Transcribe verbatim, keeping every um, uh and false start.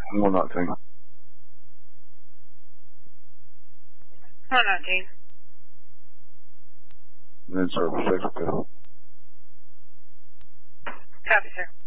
one nineteen. one nineteen. And then service six, okay. Copy, sir.